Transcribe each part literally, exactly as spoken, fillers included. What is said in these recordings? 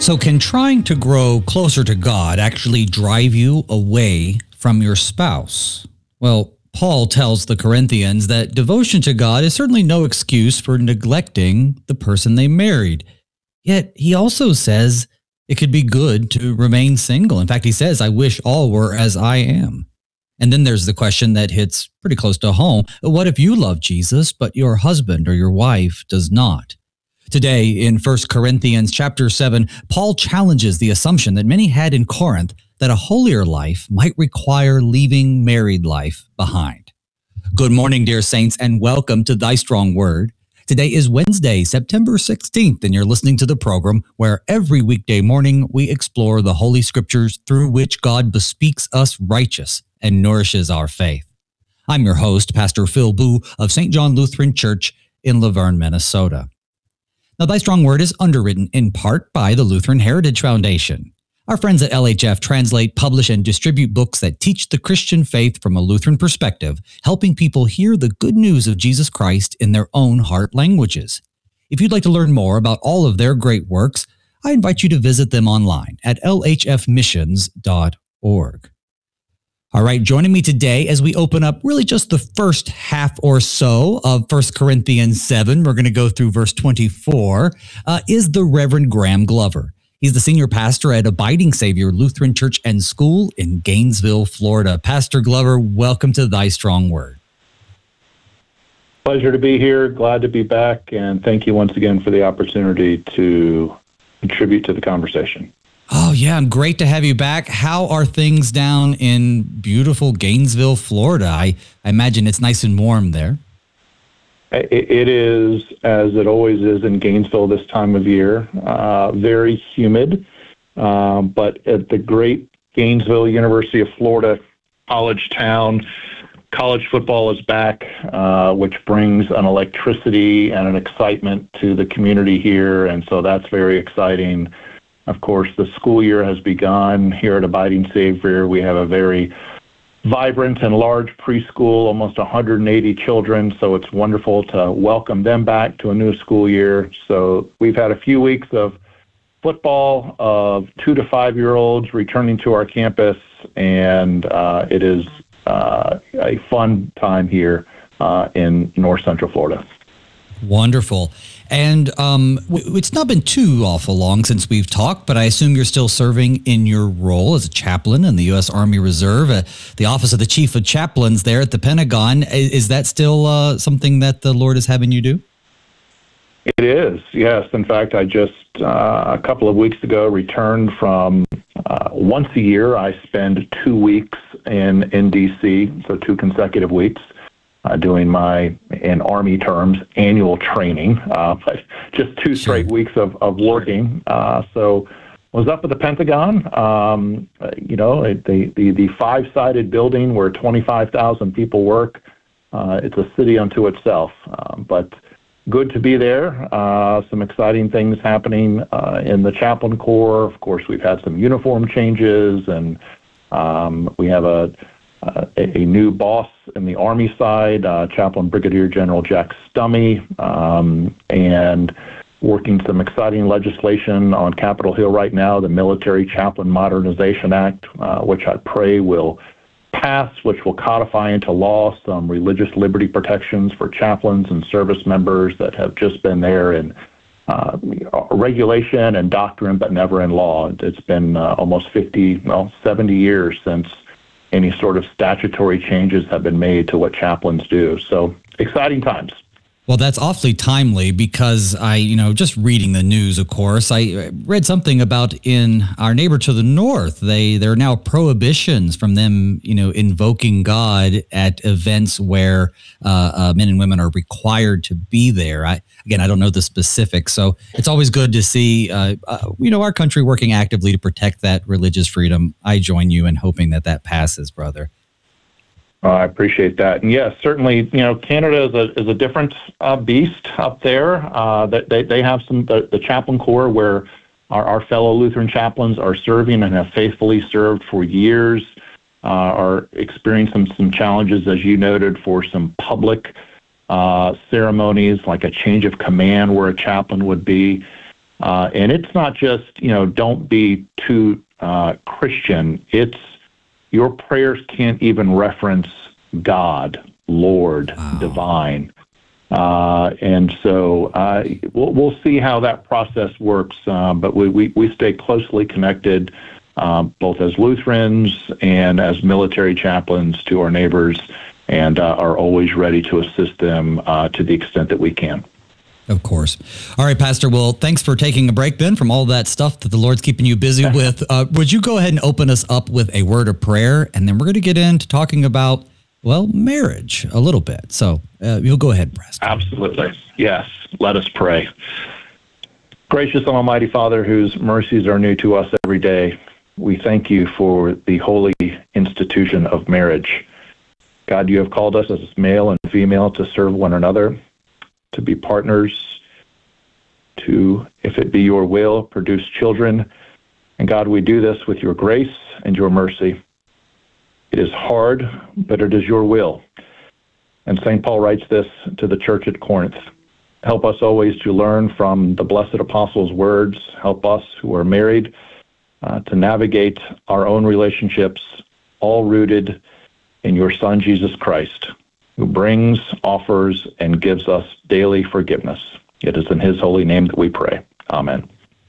So can trying to grow closer to God actually drive you away from your spouse? Well, Paul tells the Corinthians that devotion to God is certainly no excuse for neglecting the person they married. Yet he also says it could be good to remain single. In fact, he says, I wish all were as I am. And then there's the question that hits pretty close to home. What if you love Jesus, but your husband or your wife does not? Today in First Corinthians chapter seven, Paul challenges the assumption that many had in Corinth that a holier life might require leaving married life behind. Good morning, dear saints, and welcome to Thy Strong Word. Today is Wednesday, September sixteenth, and you're listening to the program where every weekday morning we explore the Holy Scriptures through which God bespeaks us righteous and nourishes our faith. I'm your host, Pastor Phil Boo of Saint John Lutheran Church in Laverne, Minnesota. Now, Thy Strong Word is underwritten in part by the Lutheran Heritage Foundation. Our friends at L H F translate, publish, and distribute books that teach the Christian faith from a Lutheran perspective, helping people hear the good news of Jesus Christ in their own heart languages. If you'd like to learn more about all of their great works, I invite you to visit them online at l h f missions dot org. All right, joining me today as we open up really just the first half or so of First Corinthians seven, we're going to go through verse twenty-four, uh, is the Reverend Graham Glover. He's the senior pastor at Abiding Savior Lutheran Church and School in Gainesville, Florida. Pastor Glover, welcome to Thy Strong Word. Pleasure to be here. Glad to be back. And thank you once again for the opportunity to contribute to the conversation. Oh, yeah, and great to have you back. How are things down in beautiful Gainesville, Florida? I, I imagine it's nice and warm there. It, it is, as it always is in Gainesville this time of year, uh, very humid. Uh, but at the great Gainesville, University of Florida college town, college football is back, uh, which brings an electricity and an excitement to the community here. And so that's very exciting. Of course, the school year has begun here at Abiding Savior. We have a very vibrant and large preschool, almost one hundred eighty children, so it's wonderful to welcome them back to a new school year. So we've had a few weeks of football of two to five-year-olds returning to our campus, and uh, it is uh, a fun time here uh, in North Central Florida. Wonderful. And um, w- it's not been too awful long since we've talked, but I assume you're still serving in your role as a chaplain in the U S Army Reserve, uh, the Office of the Chief of Chaplains there at the Pentagon. Is, is that still uh, something that the Lord is having you do? It is, yes. In fact, I just, uh, a couple of weeks ago, returned from, uh, once a year, I spend two weeks in, in D C, so two consecutive weeks. Uh, doing my, in Army terms, annual training, uh, but just two straight weeks of, of working. Uh, so was up at the Pentagon, um, uh, you know, the, the, the five-sided building where twenty-five thousand people work. Uh, it's a city unto itself, um, but good to be there. Uh, some exciting things happening uh, in the Chaplain Corps. Of course, we've had some uniform changes, and um, we have a Uh, a, a new boss in the Army side, uh, Chaplain Brigadier General Jack Stummy, um, and working some exciting legislation on Capitol Hill right now, the Military Chaplain Modernization Act, uh, which I pray will pass, which will codify into law some religious liberty protections for chaplains and service members that have just been there in uh, regulation and doctrine, but never in law. It's been uh, almost fifty, well, seventy years since any sort of statutory changes have been made to what chaplains do. So exciting times. Well, that's awfully timely because I, you know, just reading the news, of course, I read something about in our neighbor to the north, they, there are now prohibitions from them, you know, invoking God at events where uh, uh, men and women are required to be there. I, again, I don't know the specifics. So it's always good to see, uh, uh, you know, our country working actively to protect that religious freedom. I join you in hoping that that passes, brother. Uh, I appreciate that. And yes, certainly, you know, Canada is a is a different uh, beast up there. Uh, that they, they have some, the, the Chaplain Corps where our, our fellow Lutheran chaplains are serving and have faithfully served for years, uh, are experiencing some, some challenges, as you noted, for some public uh, ceremonies like a change of command where a chaplain would be. Uh, and it's not just, you know, don't be too uh, Christian. It's your prayers can't even reference God, Lord, wow. divine. Uh, and so uh, we'll, we'll see how that process works, uh, but we, we, we stay closely connected, uh, both as Lutherans and as military chaplains to our neighbors, and uh, are always ready to assist them uh, to the extent that we can. Of course. All right, Pastor. Well, thanks for taking a break then from all that stuff that the Lord's keeping you busy with. Uh, would you go ahead and open us up with a word of prayer? And then we're going to get into talking about, well, marriage a little bit. So uh, you'll go ahead, Pastor. Absolutely. Yes. Let us pray. Gracious and Almighty Father, whose mercies are new to us every day, we thank you for the holy institution of marriage. God, you have called us as male and female to serve one another, to be partners, to, if it be your will, produce children. And God, we do this with your grace and your mercy. It is hard, but it is your will. And Saint Paul writes this to the church at Corinth. Help us always to learn from the blessed apostles' words. Help us who are married uh, to navigate our own relationships, all rooted in your Son, Jesus Christ, who brings, offers, and gives us daily forgiveness. It is in his holy name that we pray. Amen.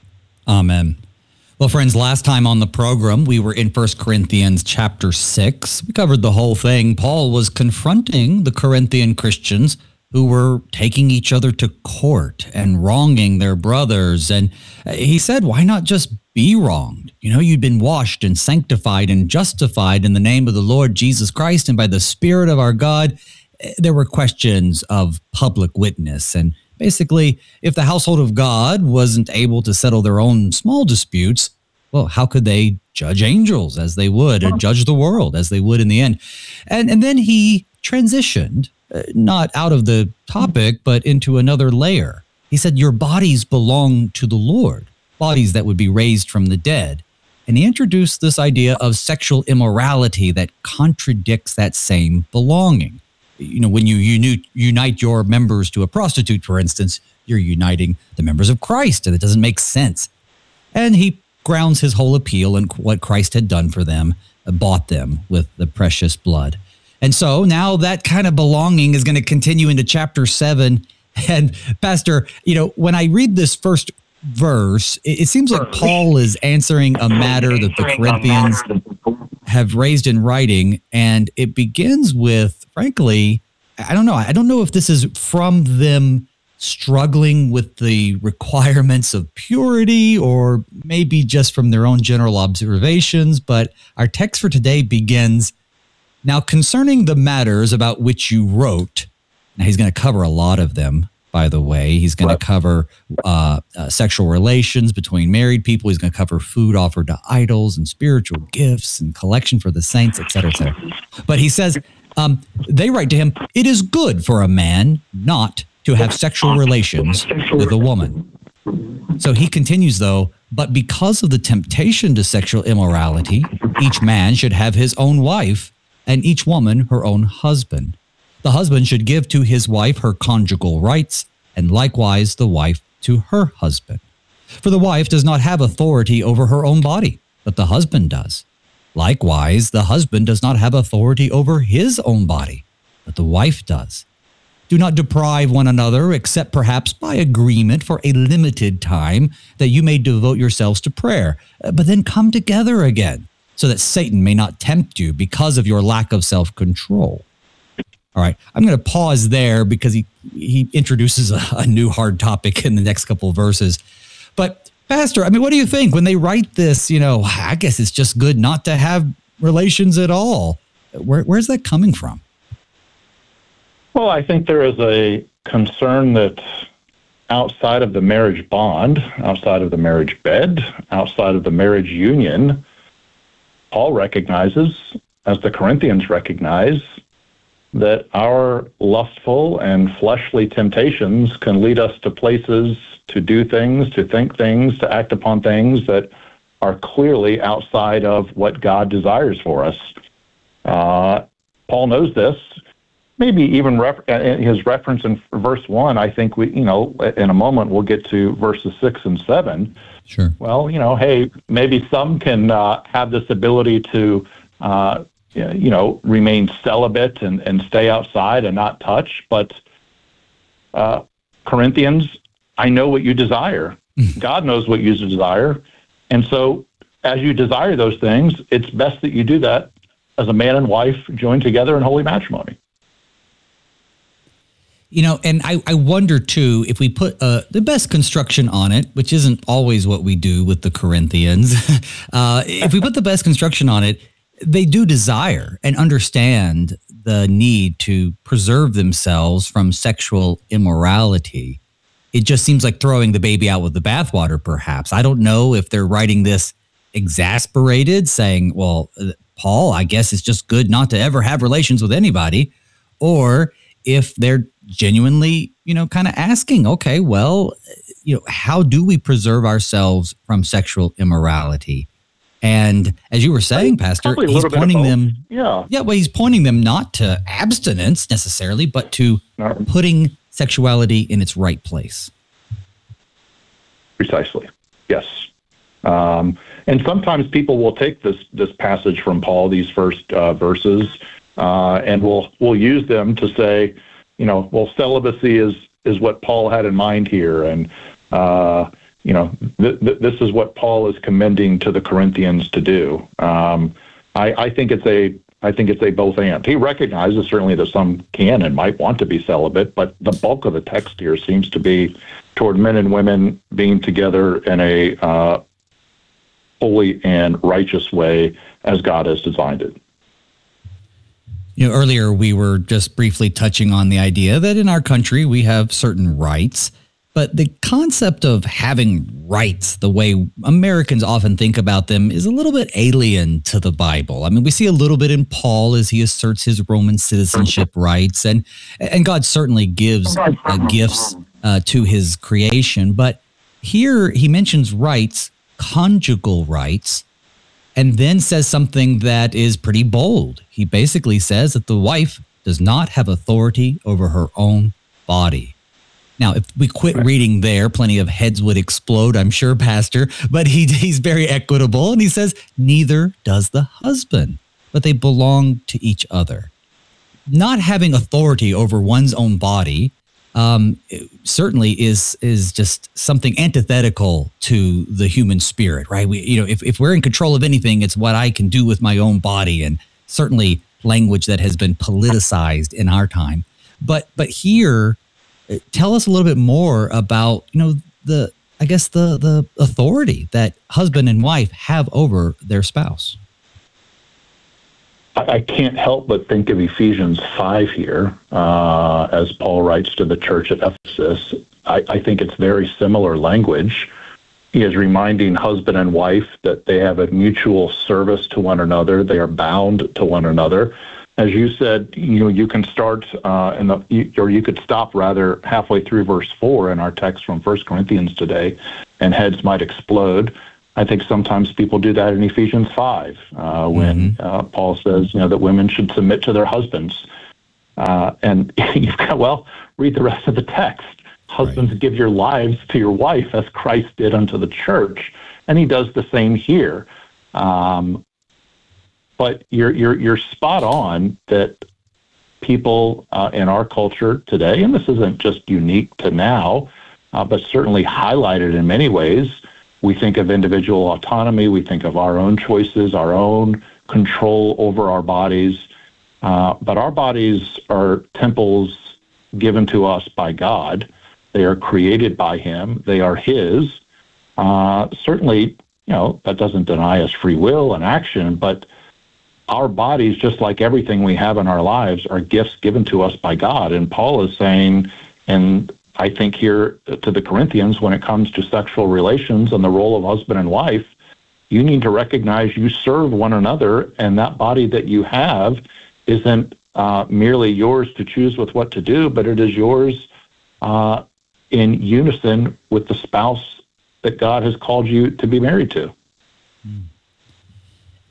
Amen. Well, friends, last time on the program, we were in First Corinthians chapter six. We covered the whole thing. Paul was confronting the Corinthian Christians who were taking each other to court and wronging their brothers. And he said, why not just be wronged? You know, you'd been washed and sanctified and justified in the name of the Lord Jesus Christ and by the Spirit of our God. There were questions of public witness. And basically, if the household of God wasn't able to settle their own small disputes, well, how could they judge angels as they would, or judge the world as they would in the end? And, and then he transitioned, uh, not out of the topic, but into another layer. He said, your bodies belong to the Lord, bodies that would be raised from the dead. And he introduced this idea of sexual immorality that contradicts that same belonging. You know, when you uni- unite your members to a prostitute, for instance, you're uniting the members of Christ, and it doesn't make sense. And he grounds his whole appeal in what Christ had done for them, bought them with the precious blood. And so now that kind of belonging is going to continue into chapter seven. And Pastor, you know, when I read this first verse, it, it seems like Paul is answering a matter that the Corinthians have raised in writing, and it begins with, frankly, I don't know. I don't know if this is from them struggling with the requirements of purity or maybe just from their own general observations, but our text for today begins, now concerning the matters about which you wrote. Now he's going to cover a lot of them, by the way. He's going to cover uh, uh, sexual relations between married people. He's going to cover food offered to idols and spiritual gifts and collection for the saints, et cetera, et cetera. But he says, um, they write to him, it is good for a man not to have sexual relations with a woman. So he continues, though, but because of the temptation to sexual immorality, each man should have his own wife and each woman her own husband. The husband should give to his wife her conjugal rights, and likewise the wife to her husband. For the wife does not have authority over her own body, but the husband does. Likewise, the husband does not have authority over his own body, but the wife does. Do not deprive one another, except perhaps by agreement for a limited time, that you may devote yourselves to prayer, but then come together again, so that Satan may not tempt you because of your lack of self-control. All right, I'm going to pause there because he, he introduces a, a new hard topic in the next couple of verses. But Pastor, I mean, what do you think when they write this? You know, I guess it's just good not to have relations at all. Where, where's that coming from? Well, I think there is a concern that outside of the marriage bond, outside of the marriage bed, outside of the marriage union, Paul recognizes, as the Corinthians recognize, that our lustful and fleshly temptations can lead us to places, to do things, to think things, to act upon things that are clearly outside of what God desires for us. Uh, Paul knows this. maybe even ref- his reference in verse one, I think we, you know, in a moment we'll get to verses six and seven. Sure. Well, you know, hey, maybe some can uh, have this ability to, uh, you know, remain celibate and, and stay outside and not touch. But uh, Corinthians, I know what you desire. God knows what you desire. And so as you desire those things, it's best that you do that as a man and wife joined together in holy matrimony. You know, and I, I wonder, too, if we put uh, the best construction on it, which isn't always what we do with the Corinthians, uh, if we put the best construction on it, they do desire and understand the need to preserve themselves from sexual immorality. It just seems like throwing the baby out with the bathwater, perhaps. I don't know if they're writing this exasperated, saying, well, uh, Paul, I guess it's just good not to ever have relations with anybody, or if they're genuinely, you know, kind of asking, okay, well, you know, how do we preserve ourselves from sexual immorality? And as you were saying, Pastor, Probably a he's little bit of pointing both. them, Yeah. yeah, well, he's pointing them not to abstinence necessarily, but to No. putting sexuality in its right place. Precisely. Yes. Um, and sometimes people will take this this passage from Paul, these first uh, verses, uh, and we'll we'll use them to say, you know, well, celibacy is is what Paul had in mind here, and uh, you know, th- th- this is what Paul is commending to the Corinthians to do. Um, I, I think it's a I think it's a both and. He recognizes certainly that some can and might want to be celibate, but the bulk of the text here seems to be toward men and women being together in a uh, holy and righteous way as God has designed it. You know, earlier we were just briefly touching on the idea that in our country we have certain rights, but the concept of having rights, the way Americans often think about them, is a little bit alien to the Bible. I mean, we see a little bit in Paul as he asserts his Roman citizenship rights, and and God certainly gives uh, gifts uh, to his creation, but here he mentions rights, conjugal rights, and then says something that is pretty bold. He basically says that the wife does not have authority over her own body. Now, if we quit reading there, plenty of heads would explode, I'm sure, Pastor, but he he's very equitable, and he says, neither does the husband, but they belong to each other. Not having authority over one's own body um, certainly is is just something antithetical to the human spirit, right? We, you know, if, if we're in control of anything, it's what I can do with my own body, and certainly language that has been politicized in our time. But but here, tell us a little bit more about, you know, the I guess the the authority that husband and wife have over their spouse. I can't help but think of Ephesians five here, uh, as Paul writes to the church at Ephesus. I, I think it's very similar language. He is reminding husband and wife that they have a mutual service to one another. They are bound to one another. As you said, you know, you can start, uh, in the, or you could stop rather halfway through verse four in our text from First Corinthians today, and heads might explode. I think sometimes people do that in Ephesians five, uh, when mm-hmm. uh, Paul says, you know, that women should submit to their husbands. Uh, and you've got, well, read the rest of the text. Husbands, right. Give your lives to your wife as Christ did unto the church. And he does the same here. Um, but you're, you're, you're spot on that people uh, in our culture today, and this isn't just unique to now, uh, but certainly highlighted in many ways. We think of individual autonomy. We think of our own choices, our own control over our bodies. Uh, but our bodies are temples given to us by God. They are created by him. They are his. Uh, certainly, you know, that doesn't deny us free will and action, but our bodies, just like everything we have in our lives, are gifts given to us by God. And Paul is saying, and I think here to the Corinthians, when it comes to sexual relations and the role of husband and wife, you need to recognize you serve one another, and that body that you have isn't uh, merely yours to choose with what to do, but it is yours uh, in unison with the spouse that God has called you to be married to.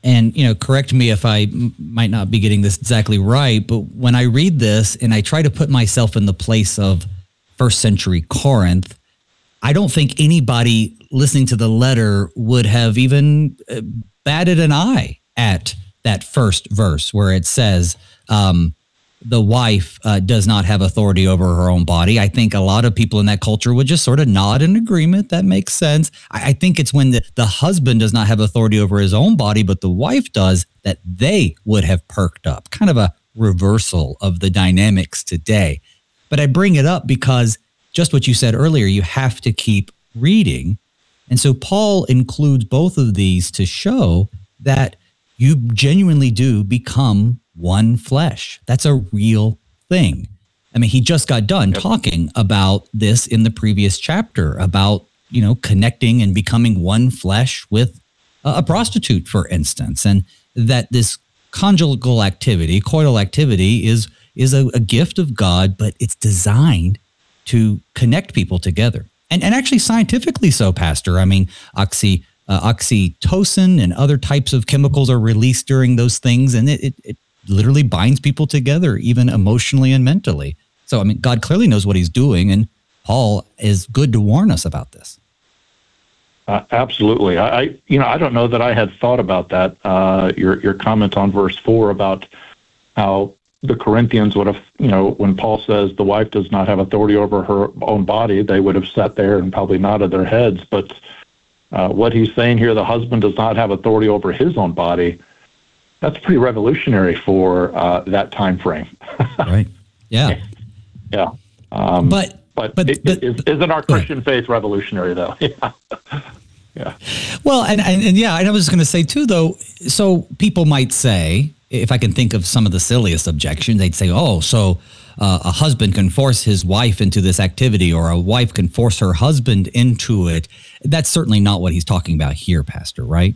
And, you know, correct me if I m- might not be getting this exactly right, but when I read this and I try to put myself in the place of first century Corinth, I don't think anybody listening to the letter would have even uh, batted an eye at that first verse where it says, um, the wife uh, does not have authority over her own body. I think a lot of people in that culture would just sort of nod in agreement. That makes sense. I, I think it's when the, the husband does not have authority over his own body, but the wife does, that they would have perked up. Kind of a reversal of the dynamics today. But I bring it up because just what you said earlier, you have to keep reading. And so Paul includes both of these to show that you genuinely do become one flesh. That's a real thing. I mean, he just got done yep. talking about this in the previous chapter about, you know, connecting and becoming one flesh with a, a prostitute, for instance, and that this conjugal activity, coital activity is, is a, a gift of God, but it's designed to connect people together. And, and actually scientifically so, Pastor. I mean, oxy, uh, oxytocin and other types of chemicals are released during those things, and it, it, it literally binds people together, even emotionally and mentally. So, I mean, God clearly knows what he's doing, and Paul is good to warn us about this. Uh, absolutely. I, I, you know, I don't know that I had thought about that. Uh, your your comment on verse four about how the Corinthians would have, you know, when Paul says the wife does not have authority over her own body, they would have sat there and probably nodded their heads. But uh, what he's saying here, the husband does not have authority over his own body. That's pretty revolutionary for uh, that time frame. Right. Yeah. Yeah. Um, but but, but, it, but it, isn't our Christian faith revolutionary, though? Yeah. Yeah. Well, and, and, and yeah, and I was going to say, too, though, so people might say, if I can think of some of the silliest objections, they'd say, oh, so uh, a husband can force his wife into this activity, or a wife can force her husband into it. That's certainly not what he's talking about here, Pastor, right?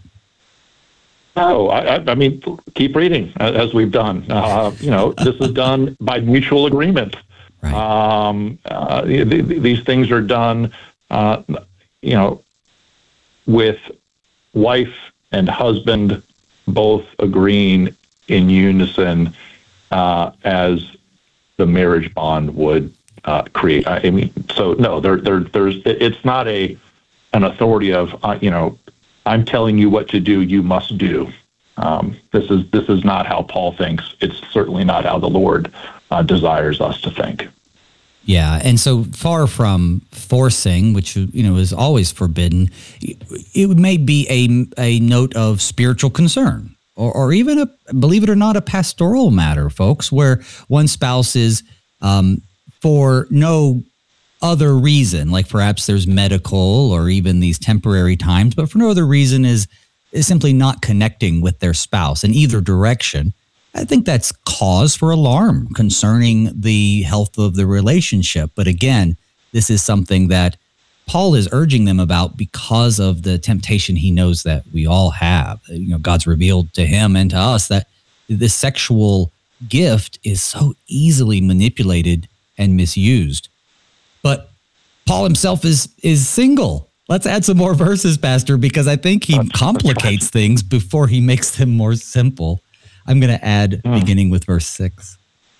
No, I, I mean, keep reading as we've done. Uh, you know, this is done by mutual agreement. Right. Um, uh, th- th- these things are done, uh, you know, with wife and husband both agreeing in unison uh, as the marriage bond would uh, create. I mean, so no, there, there, there's. It's not a an authority of uh, you know. I'm telling you what to do, you must do. Um, this is this is not how Paul thinks. It's certainly not how the Lord uh, desires us to think. Yeah, and so far from forcing, which you know is always forbidden, it may be a a note of spiritual concern, or, or even a, believe it or not, a pastoral matter, folks, where one spouse is um, for no other reason, like perhaps there's medical or even these temporary times, but for no other reason is, is simply not connecting with their spouse in either direction. I think that's cause for alarm concerning the health of the relationship. But again, this is something that Paul is urging them about because of the temptation he knows that we all have. You know, God's revealed to him and to us that this sexual gift is so easily manipulated and misused. But Paul himself is is single. Let's add some more verses, Pastor, because I think he complicates things before he makes them more simple. I'm going to add mm. beginning with verse six.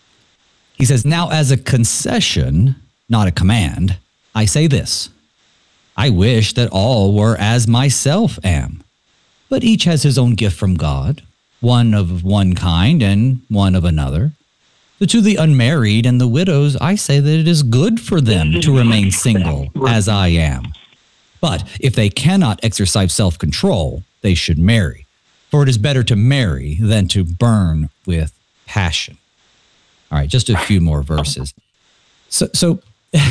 He says, now as a concession, not a command, I say this. I wish that all were as myself am, but each has his own gift from God, one of one kind and one of another. But to the unmarried and the widows, I say that it is good for them to remain single as I am. But if they cannot exercise self-control, they should marry. For it is better to marry than to burn with passion. All right, just a few more verses. So, so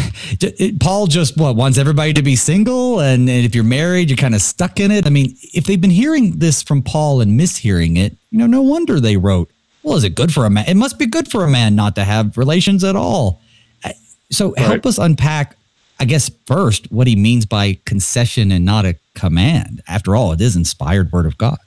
Paul just what wants everybody to be single, and, and if you're married, you're kind of stuck in it. I mean, if they've been hearing this from Paul and mishearing it, you know, no wonder they wrote, well, is it good for a man? It must be good for a man not to have relations at all. So help right. us unpack, I guess, first, what he means by concession and not a command. After all, it is inspired word of God.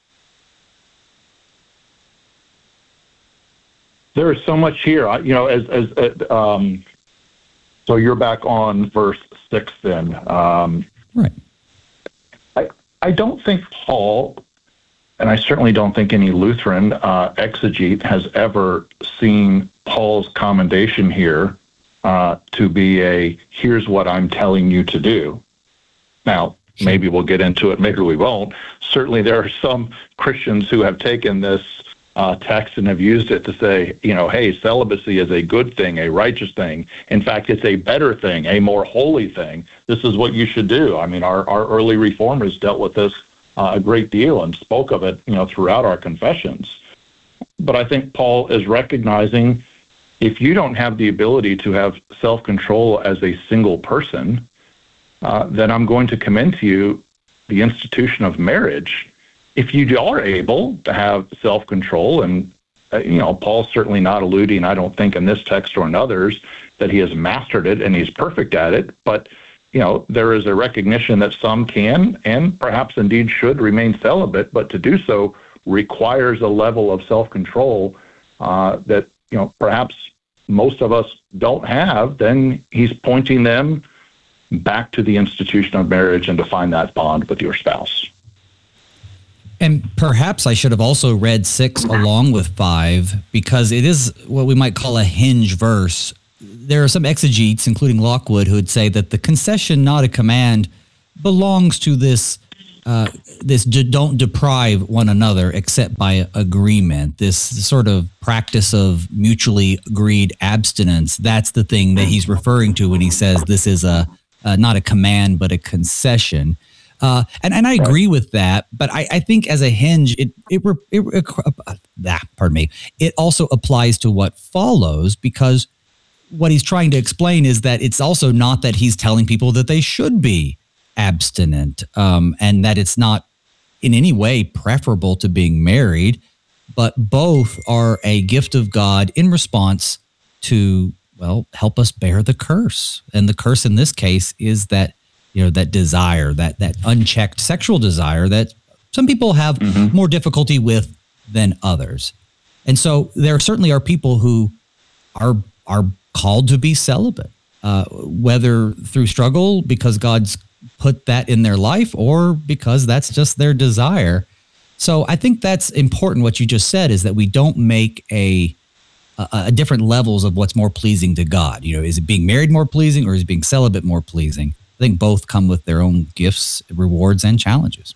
There is so much here. You know, as, as uh, um, so you're back on verse six then. Um, right. I, I don't think Paul and I certainly don't think any Lutheran uh, exegete has ever seen Paul's commendation here uh, to be a, here's what I'm telling you to do. Now, maybe we'll get into it, maybe we won't. Certainly there are some Christians who have taken this uh, text and have used it to say, you know, hey, celibacy is a good thing, a righteous thing. In fact, it's a better thing, a more holy thing. This is what you should do. I mean, our, our early reformers dealt with this uh, a great deal and spoke of it, you know, throughout our confessions. But I think Paul is recognizing if you don't have the ability to have self-control as a single person, uh, then I'm going to commend to you the institution of marriage. If you are able to have self-control, and, uh, you know, Paul's certainly not alluding, I don't think in this text or in others, that he has mastered it and he's perfect at it, but you know, there is a recognition that some can and perhaps indeed should remain celibate, but to do so requires a level of self-control uh, that, you know, perhaps most of us don't have. Then he's pointing them back to the institution of marriage and to find that bond with your spouse. And perhaps I should have also read six along with five, because it is what we might call a hinge verse. There are some exegetes, including Lockwood, who would say that the concession, not a command, belongs to this uh, this de- don't deprive one another except by agreement. This sort of practice of mutually agreed abstinence. That's the thing that he's referring to when he says this is a uh, not a command but a concession. Uh, and and I agree with that, but I, I think as a hinge, it it, it, it uh, ah, pardon me, it also applies to what follows, because what he's trying to explain is that it's also not that he's telling people that they should be abstinent, um, and that it's not in any way preferable to being married, but both are a gift of God in response to, well, help us bear the curse. And the curse in this case is that, you know, that desire, that that unchecked sexual desire that some people have mm-hmm. more difficulty with than others. And so there certainly are people who are are called to be celibate, uh, whether through struggle because God's put that in their life or because that's just their desire. So I think that's important. What you just said is that we don't make a, a, a different levels of what's more pleasing to God. You know, is it being married more pleasing or is being celibate more pleasing? I think both come with their own gifts, rewards, and challenges.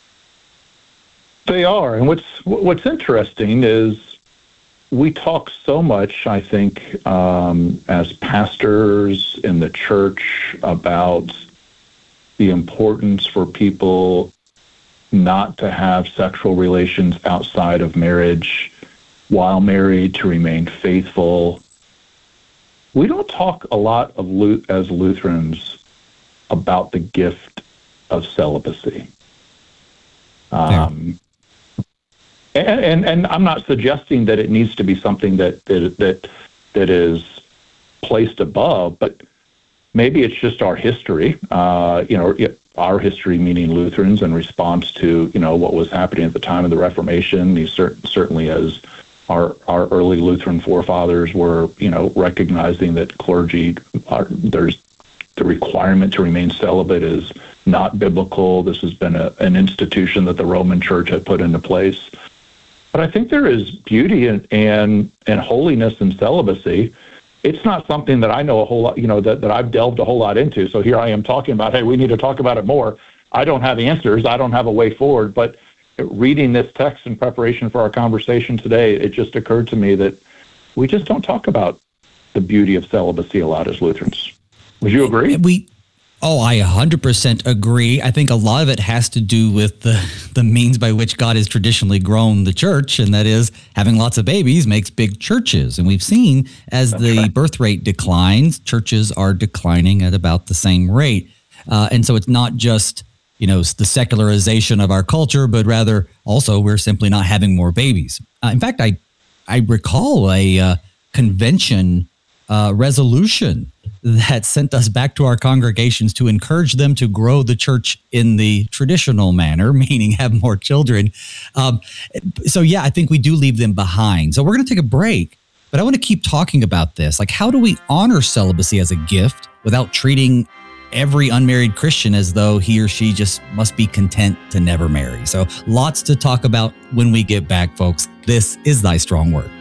They are. And what's what's interesting is we talk so much, I think, um, as pastors in the church about the importance for people not to have sexual relations outside of marriage while married, to remain faithful. We don't talk a lot of as Lutherans about the gift of celibacy. Um, yeah. and, and and I'm not suggesting that it needs to be something that that that, that is placed above, but maybe it's just our history. Uh, you know, our history meaning Lutherans in response to, you know, what was happening at the time of the Reformation. These cer- certainly as our our early Lutheran forefathers were, you know, recognizing that clergy are, there's the requirement to remain celibate is not biblical. This has been a, an institution that the Roman Church had put into place. But I think there is beauty and and, and holiness in celibacy. It's not something that I know a whole lot, you know, that, that I've delved a whole lot into. So here I am talking about, hey, we need to talk about it more. I don't have answers. I don't have a way forward. But reading this text in preparation for our conversation today, it just occurred to me that we just don't talk about the beauty of celibacy a lot as Lutherans. Would you agree? We, oh, I one hundred percent agree. I think a lot of it has to do with the, the means by which God has traditionally grown the church, and that is having lots of babies makes big churches. And we've seen as That's the right. birth rate declines, churches are declining at about the same rate. Uh, and so it's not just, you know, the secularization of our culture, but rather also we're simply not having more babies. Uh, in fact, I I recall a uh, convention uh, resolution that sent us back to our congregations to encourage them to grow the church in the traditional manner, meaning have more children. Um, so, yeah, I think we do leave them behind. So we're going to take a break, but I want to keep talking about this. Like, how do we honor celibacy as a gift without treating every unmarried Christian as though he or she just must be content to never marry. So lots to talk about when we get back, folks. This is Thy Strong Word.